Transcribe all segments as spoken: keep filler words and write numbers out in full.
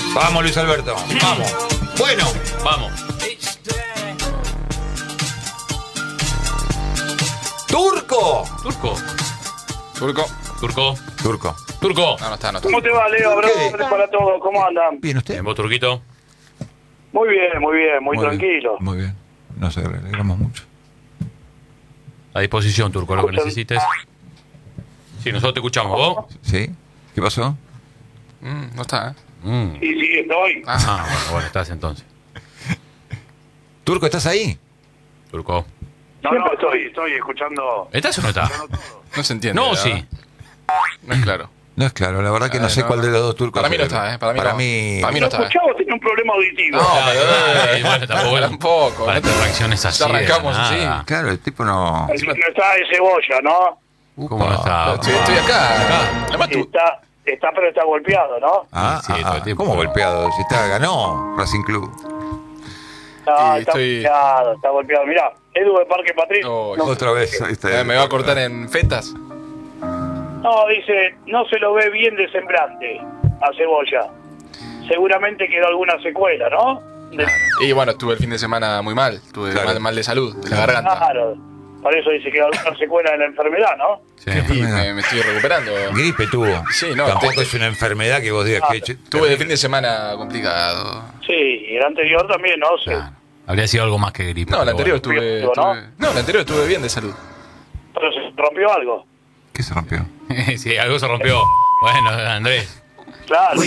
Vamos, Luis Alberto. Vamos. Bueno, Vamos. Turco. Turco. Turco. Turco. Turco. Turco. No, no está, no está. ¿Cómo te va, Leo? Abrazo para todos. ¿Cómo andan? Bien, ¿usted? ¿En vos, Turquito? Muy bien, muy bien, muy, Muy bien, tranquilo. Muy bien. Nos alegramos mucho. A disposición, Turco, lo que Escuchan. necesites. Sí, nosotros te escuchamos. ¿Vos? ¿Sí? ¿Qué pasó? Mm, no está, ¿eh? Mm. Sí, sí, estoy. Ah, bueno, bueno, estás entonces. Turco, ¿estás ahí? Turco. No, no, estoy, estoy escuchando. ¿Estás o no estás? No se entiende. No, la sí. verdad. No es claro. No es claro, la verdad que no Eh, sé no, cuál no. de los dos turcos. Para mí no es. está, ¿eh? Para mí Para no. mí. Para mí no ¿Lo está, ¿eh? escuchaba? Tiene un problema auditivo. No, Ay, pero, ay, bueno, tampoco. tampoco. Para estas reacciones así. Ya arrancamos de la así. nada. Claro, el tipo no. El que no está de cebolla, ¿no? ¿Cómo no está? Estoy, estoy acá. Además tú. Está, está, pero está golpeado, ¿no? Ah, Sí, ah, todo el ah, tiempo. ¿cómo golpeado? Si está, ganó Racing Club. No, Sí, está estoy- golpeado, está golpeado. Mirá, Edu de Parque Patricio. Oh, no, Otra vez. ahí está. Eh, me va a cortar en fetas. no, dice, no se lo ve bien de semblante a Cebolla. Seguramente quedó alguna secuela, ¿no? De- Y bueno, tuve el fin de semana muy mal. Tuve Claro. mal, mal de salud, de la garganta. Claro. Por eso dice que quedó alguna secuela de la enfermedad, ¿no? Sí. Y me, me estoy recuperando. Gripe tuvo. Sí, no, Tampoco te- es una enfermedad que vos digas Ah, que. che, Tuve el fin de semana complicado. Sí, y el anterior también, ¿no? Sí. Claro. Habría sido algo más que gripe. No, el pero anterior bueno. estuve, Digo, ¿no? estuve- No, el anterior estuve bien de salud. Pero se rompió algo. ¿Qué se rompió? Sí, algo se rompió. Bueno, Andrés. Claro.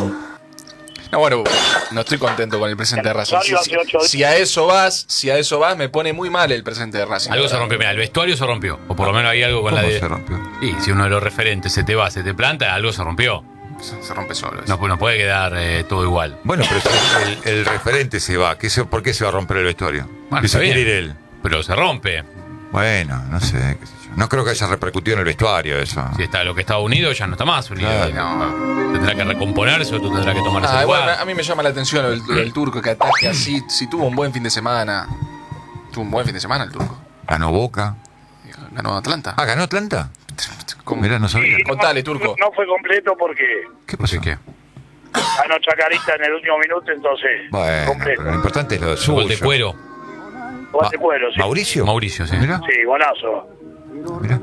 No, bueno, no estoy contento con el presente de Racing. Si, Rosario hace ocho si- si a eso vas, si a eso vas, me pone muy mal el presente de Racing. Algo se rompió. Mira, el vestuario se rompió. O por lo menos hay algo con ¿Cómo la de. se rompió? Y si uno de los referentes se te va, se te planta, algo se rompió. Se, se rompe solo. eso. No, no puede quedar eh, todo igual. Bueno, pero si el, el referente se va. ¿qué se- ¿Por qué se va a romper el vestuario? Bueno, ¿Y se está bien. quiere ir él? Pero se rompe. Bueno, no sé, qué sé yo. No creo que haya repercutido en el vestuario eso. Si está lo que estaba unido, ya no está más unido. Claro. No, tendrá que recomponerse o tú tendrás que tomar ese Ah, lugar. igual, a mí me llama la atención el, el turco que ataque así. Si tuvo un buen fin de semana. Tuvo un buen fin de semana el turco. Ganó Boca. Ganó Atlanta. Ah, ¿ganó Atlanta? ¿Cómo? Mirá, no sabía. Sí, Contale, no- Turco. No fue completo porque ¿Qué pasó? ¿Qué? ganó Chacarita en el último minuto, entonces. Bueno, completo. pero lo importante es lo Su gol de suyo. cuero. Gol de cuero, sí. ¿Mauricio? Mauricio, sí. Mirá, Sí, golazo. mirá.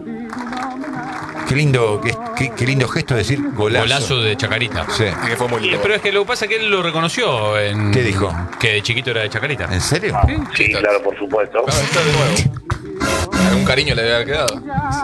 Qué lindo, qué, qué- qué lindo gesto decir golazo. Golazo de Chacarita. Sí. Que fue muy Y- lindo. pero es que lo que pasa es que él lo reconoció. En, ¿Qué dijo? Que de chiquito era de Chacarita. ¿En serio? Sí, claro, por supuesto. Claro, está de nuevo. Algún cariño le debe haber quedado.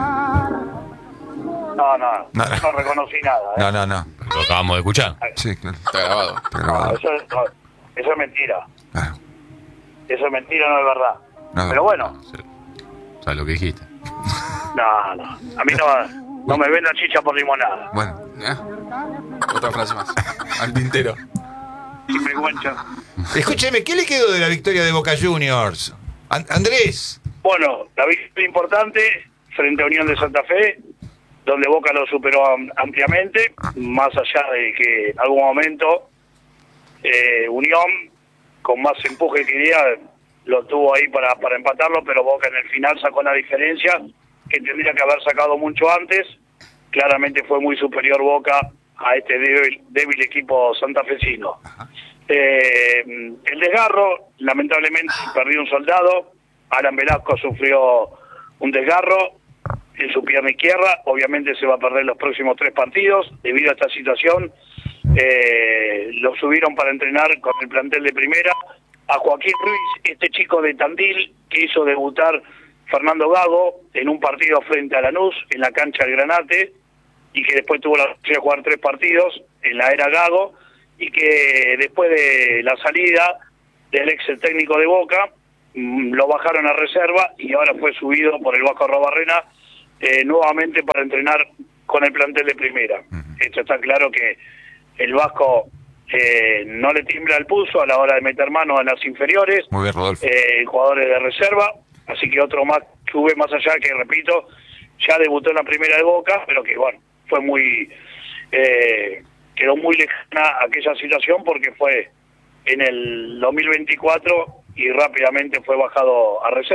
No, no, No. no, reconocí nada. ¿eh? No, no, no. Lo acabamos de escuchar. Sí, claro. Está grabado. Está No, grabado. eso, es- no, eso es mentira. Claro. Eso es mentira, no es verdad. No. Pero bueno, ¿Sabes lo que dijiste? no, no. A mí no, no me ven la chicha por limonada. Bueno, ¿Eh? Otra frase más. Al tintero. Sin vergüenza. escúcheme, ¿qué le quedó de la victoria de Boca Juniors? An- Andrés. Bueno, la victoria importante frente a Unión de Santa Fe, donde Boca lo superó am- ampliamente, más allá de que en algún momento eh, Unión, con más empuje que idea, lo tuvo ahí para, para empatarlo, pero Boca en el final sacó la diferencia que tendría que haber sacado mucho antes. Claramente fue muy superior Boca a este débil, débil equipo santafesino. Eh, el desgarro, lamentablemente perdió un soldado. Alan Velasco sufrió un desgarro en su pierna izquierda. Obviamente se va a perder los próximos tres partidos. Debido a esta situación, eh, lo subieron para entrenar con el plantel de primera a Joaquín Ruiz, este chico de Tandil que hizo debutar Fernando Gago en un partido frente a Lanús en la cancha del Granate, y que después tuvo la posibilidad de jugar tres partidos en la era Gago, y que después de la salida del ex técnico de Boca mmm, lo bajaron a reserva y ahora fue subido por el Vasco Arrobarrena eh, nuevamente para entrenar con el plantel de primera. Uh-huh. Esto está claro que el Vasco eh, no le tiembla el pulso a la hora de meter mano en las inferiores. Muy bien, Rodolfo. Eh, jugadores de reserva, así que otro más sube más allá, que repito, ya debutó en la primera de Boca, pero que bueno, fue muy eh, quedó muy lejana aquella situación porque fue en el dos mil veinticuatro y rápidamente fue bajado a reserva.